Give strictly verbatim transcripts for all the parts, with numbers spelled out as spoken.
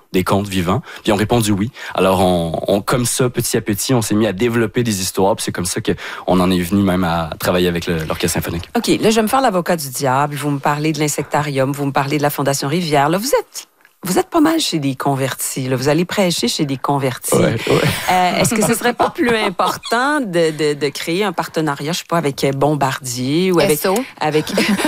des contes vivants? Puis ils ont répondu oui. Alors, on, on, comme ça, petit à petit, on s'est mis à développer des histoires. Puis c'est comme ça qu'on en est venu même à travailler avec le, l'Orchestre symphonique. OK, là, je vais me faire l'avocat du diable. Vous me parlez de l'insectarium, vous me parlez de la Fondation Rivière. Là, vous êtes... Vous êtes pas mal chez des convertis. Là. Vous allez prêcher chez des convertis. Ouais, ouais. Euh, est-ce que ce serait pas plus important de, de, de créer un partenariat, je sais pas, avec Bombardier ou avec... S O? avec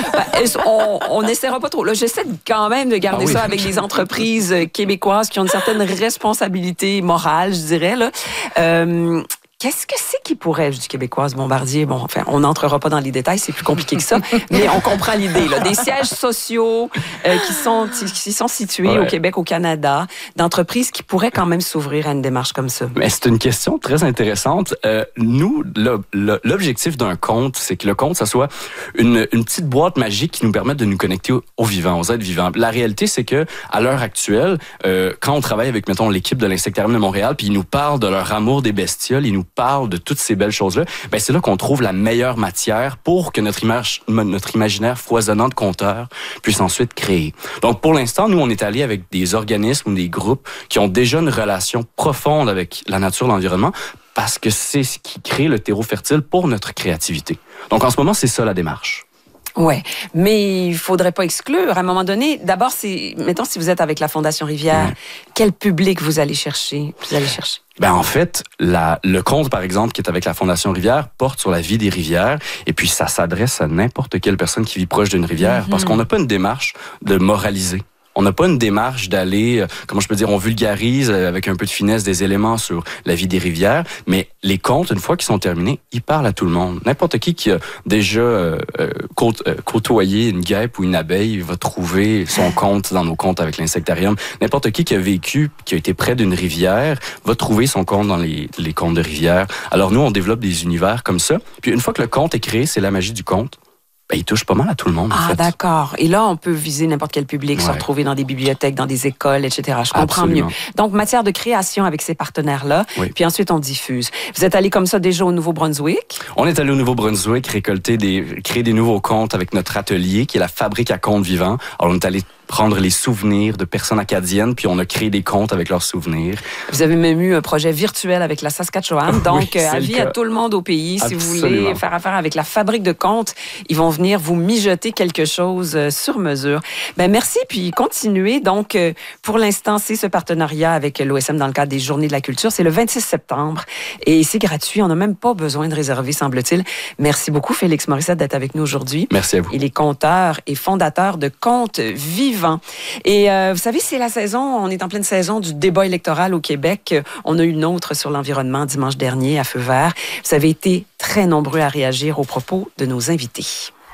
on on n'essaiera pas trop. Là, j'essaie quand même de garder ah oui. ça avec les entreprises québécoises qui ont une certaine responsabilité morale, je dirais. Là. Euh, Qu'est-ce que c'est qui pourrait, je dis québécoise, Bombardier, bon, enfin, on n'entrera pas dans les détails, c'est plus compliqué que ça, mais on comprend l'idée, là. Des sièges sociaux euh, qui sont qui sont situés ouais. au Québec, au Canada, d'entreprises qui pourraient quand même s'ouvrir à une démarche comme ça. Mais c'est une question très intéressante. Euh, nous, le, le, l'objectif d'un conte, c'est que le conte, ça soit une, une petite boîte magique qui nous permette de nous connecter aux, aux vivants, aux êtres vivants. La réalité, c'est que à l'heure actuelle, euh, quand on travaille avec, mettons, l'équipe de l'Insectarium de Montréal, puis ils nous parlent de leur amour des bestioles, ils nous parle de toutes ces belles choses-là, ben c'est là qu'on trouve la meilleure matière pour que notre image, notre imaginaire foisonnant de conteur puisse ensuite créer. Donc, pour l'instant, nous, on est allé avec des organismes ou des groupes qui ont déjà une relation profonde avec la nature, l'environnement, parce que c'est ce qui crée le terreau fertile pour notre créativité. Donc, en ce moment, c'est ça la démarche. Ouais, mais il faudrait pas exclure. À un moment donné, d'abord, c'est, mettons, si vous êtes avec la Fondation Rivière, mmh. quel public vous allez chercher? Vous allez chercher. Ben en fait, la, le conte, par exemple, qui est avec la Fondation Rivière, porte sur la vie des rivières, et puis ça s'adresse à n'importe quelle personne qui vit proche d'une rivière, mmh. parce qu'on n'a pas une démarche de moraliser. On n'a pas une démarche d'aller, comment je peux dire, on vulgarise avec un peu de finesse des éléments sur la vie des rivières, mais les contes, une fois qu'ils sont terminés, ils parlent à tout le monde. N'importe qui qui a déjà euh, côte, euh, côtoyé une guêpe ou une abeille va trouver son conte dans nos contes avec l'Insectarium. N'importe qui qui a vécu, qui a été près d'une rivière, va trouver son conte dans les, les contes de rivière. Alors nous, on développe des univers comme ça. Puis une fois que le conte est créé, c'est la magie du conte. Ben, il touche pas mal à tout le monde. Ah, en fait. D'accord. Et là, on peut viser n'importe quel public, ouais. se retrouver dans des bibliothèques, dans des écoles, et cetera. Je comprends Absolument. mieux. Donc, matière de création avec ces partenaires-là, oui. puis ensuite, on diffuse. Vous êtes allé comme ça déjà au Nouveau-Brunswick? On est allé au Nouveau-Brunswick récolter des, créer des nouveaux contes avec notre atelier, qui est la Fabrique à contes vivants. Alors, on est allé prendre les souvenirs de personnes acadiennes, puis on a créé des contes avec leurs souvenirs. Vous avez même eu un projet virtuel avec la Saskatchewan, donc oui, avis à tout le monde au pays. Absolument. Si vous voulez faire affaire avec la Fabrique de contes, ils vont venir vous mijoter quelque chose sur mesure. Ben merci, puis continuez. Donc, pour l'instant, c'est ce partenariat avec l'O S M dans le cadre des Journées de la culture. C'est le vingt-six septembre et c'est gratuit. On n'a même pas besoin de réserver, semble-t-il. Merci beaucoup, Félix Morissette, d'être avec nous aujourd'hui. Merci à vous. Il est conteur et fondateur de Contes vivants. Et euh, vous savez, c'est la saison, on est en pleine saison du débat électoral au Québec. On a eu une autre sur l'environnement dimanche dernier à Feu vert. Vous avez été très nombreux à réagir aux propos de nos invités.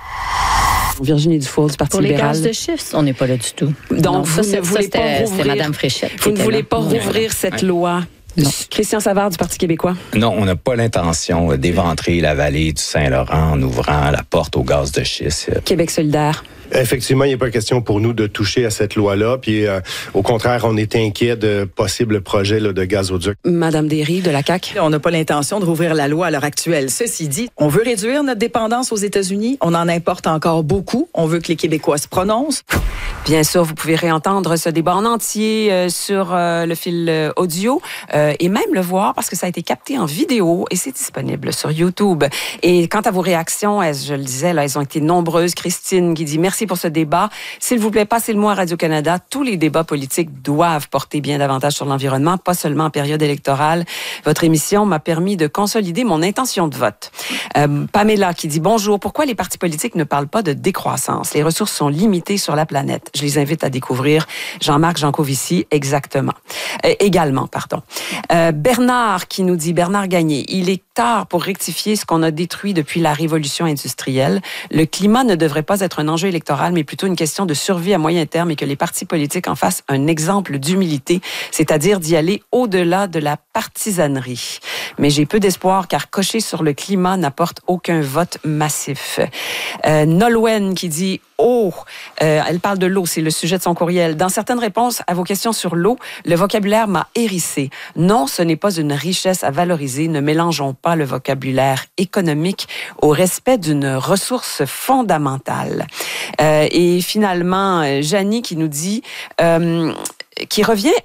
Virginie Dufour du Parti Pour libéral. Pour les gaz de schiste, on n'est pas là du tout. Donc, non, vous ça, ne voulez ça, pas c'était, rouvrir... c'était Mme Fréchette. Vous ne voulez là. pas rouvrir cette ouais. loi. Non. Christian Savard du Parti québécois. Non, on n'a pas l'intention d'éventrer la vallée du Saint-Laurent en ouvrant la porte au gaz de schiste. Québec solidaire. Effectivement, il n'est pas question pour nous de toucher à cette loi-là. Puis, euh, au contraire, on est inquiet de possibles projets là, de gazoduc. Madame Derry de la C A Q. On n'a pas l'intention de rouvrir la loi à l'heure actuelle. Ceci dit, on veut réduire notre dépendance aux États-Unis. On en importe encore beaucoup. On veut que les Québécois se prononcent. Bien sûr, vous pouvez réentendre ce débat en entier euh, sur euh, le fil euh, audio euh, et même le voir parce que ça a été capté en vidéo et c'est disponible sur YouTube. Et quant à vos réactions, elles, je le disais, là, elles ont été nombreuses. Christine qui dit merci pour ce débat. S'il vous plaît, passez-le moi à Radio-Canada. Tous les débats politiques doivent porter bien davantage sur l'environnement, pas seulement en période électorale. Votre émission m'a permis de consolider mon intention de vote. Euh, Pamela qui dit bonjour. Pourquoi les partis politiques ne parlent pas de décroissance? Les ressources sont limitées sur la planète. Je les invite à découvrir Jean-Marc Jancovici exactement. Euh, également, pardon. Euh, Bernard qui nous dit, Bernard Gagné, il est tard pour rectifier ce qu'on a détruit depuis la révolution industrielle. Le climat ne devrait pas être un enjeu électoral, mais plutôt une question de survie à moyen terme et que les partis politiques en fassent un exemple d'humilité, c'est-à-dire d'y aller au-delà de la partisanerie. Mais j'ai peu d'espoir car cocher sur le climat n'apporte aucun vote massif. Euh, Nolwenn qui dit eau, euh, elle parle de l'eau, c'est le sujet de son courriel. Dans certaines réponses à vos questions sur l'eau, le vocabulaire m'a hérissé. Non, ce n'est pas une richesse à valoriser. Ne mélangeons pas le vocabulaire économique au respect d'une ressource fondamentale. Euh, et finalement, Janie qui nous dit... Euh, qui revient